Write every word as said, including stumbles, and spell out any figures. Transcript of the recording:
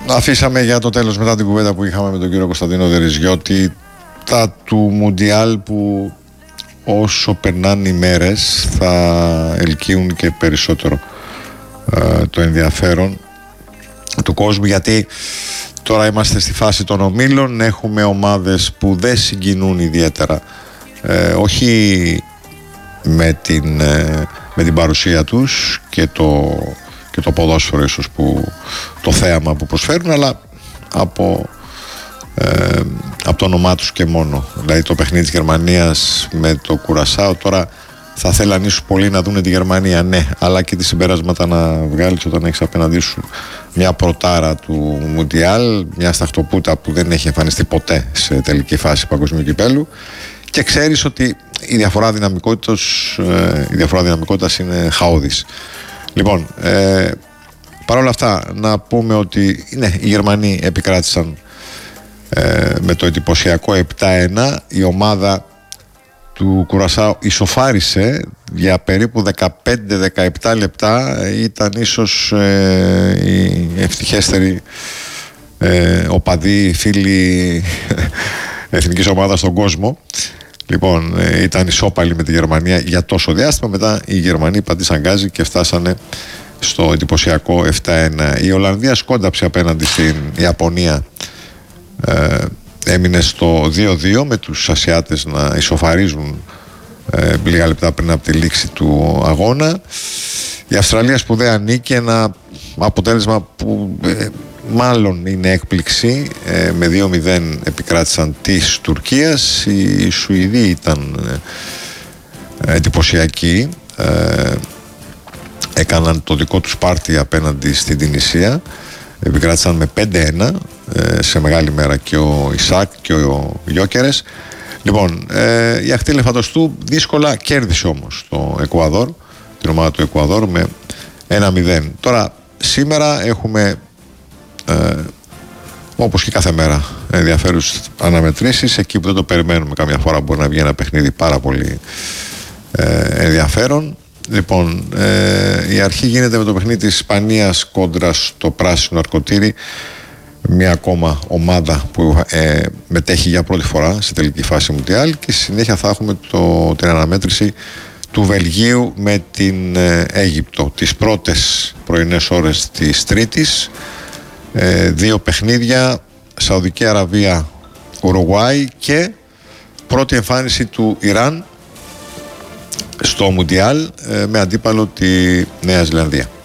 αφήσαμε για το τέλος, μετά την κουβέντα που είχαμε με τον κύριο Κωνσταντίνο Δεριζιώτη, τα του Μουντιάλ που όσο περνάνε οι μέρες θα ελκύουν και περισσότερο ε, το ενδιαφέρον του κόσμου, γιατί τώρα είμαστε στη φάση των ομίλων, έχουμε ομάδες που δεν συγκινούν ιδιαίτερα, ε, όχι με την, ε, με την παρουσία τους και το, και το ποδόσφαιρο ίσως, που, το θέαμα που προσφέρουν, αλλά από, ε, από το όνομά τους και μόνο. Δηλαδή το παιχνίδι της Γερμανίας με το Κουρασάο, τώρα θα θέλαν ίσως πολλοί να δουν τη Γερμανία, ναι, αλλά και τι συμπεράσματα να βγάλεις όταν έχεις απέναντί σου μια πρωτάρα του Μουντιάλ, μια σταχτοπούτα που δεν έχει εμφανιστεί ποτέ σε τελική φάση παγκοσμίου κυπέλου, και ξέρεις ότι η διαφορά δυναμικότητας, ε, η διαφορά δυναμικότητας είναι χαόδης. Λοιπόν, ε, παρ' όλα αυτά να πούμε ότι ναι, οι Γερμανοί επικράτησαν ε, με το εντυπωσιακό επτά ένα. Η ομάδα του Κουρασάου ισοφάρισε για περίπου δεκαπέντε με δεκαεπτά λεπτά. Ήταν ίσως ε, οι ευτυχέστεροι ε, οπαδοί, φίλοι εθνικής ομάδας στον κόσμο. Λοιπόν, ε, ήταν ισόπαλοι με τη Γερμανία για τόσο διάστημα. Μετά οι Γερμανοί πατήσαν γκάζι και φτάσανε στο εντυπωσιακό επτά ένα. Η Ολλανδία σκόνταψε απέναντι στην Ιαπωνία, ε, έμεινε στο δύο δύο με τους Ασιάτες να ισοφαρίζουν ε, λίγα λεπτά πριν από τη λήξη του αγώνα. Η Αυστραλία σπουδαία νίκη, ένα αποτέλεσμα που ε, μάλλον είναι έκπληξη, ε, με δύο μηδέν επικράτησαν της Τουρκίας. Οι Σουηδοί ήταν ε, εντυπωσιακοί, ε, έκαναν το δικό τους πάρτι απέναντι στην Τινησία, επικράτησαν με πέντε ένα, ε, σε μεγάλη μέρα και ο Ισάκ και ο Γιόκερες. Λοιπόν, ε, η αχτή Λεφαντοστού δύσκολα κέρδισε όμως το Εκουαδόρ, την ομάδα του Εκουαδόρ, με ένα μηδέν. Τώρα σήμερα έχουμε ε, όπως και κάθε μέρα ενδιαφέρουσες αναμετρήσεις, εκεί που δεν το περιμένουμε καμιά φορά μπορεί να βγει ένα παιχνίδι πάρα πολύ ε, ενδιαφέρον. Λοιπόν, ε, η αρχή γίνεται με το παιχνίδι της Ισπανίας κόντρα στο πράσινο αρκοτήρι, μια ακόμα ομάδα που ε, μετέχει για πρώτη φορά σε τελική φάση Μουντιάλ, και στη συνέχεια θα έχουμε το, την αναμέτρηση του Βελγίου με την ε, Αίγυπτο, τις πρώτες πρωινές ώρες της Τρίτης. Ε, δύο παιχνίδια, Σαουδική Αραβία, Ουρουγουάη, και πρώτη εμφάνιση του Ιράν στο Μουντιάλ ε, με αντίπαλο τη Νέα Ζηλανδία.